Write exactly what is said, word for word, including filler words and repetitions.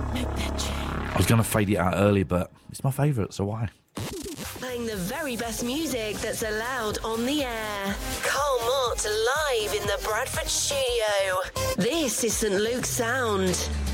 I was going to fade it out early, but it's my favourite, so why? Playing the very best music that's allowed on the air. Carl Mott live in the Bradford studio. This is Saint Luke's Sound.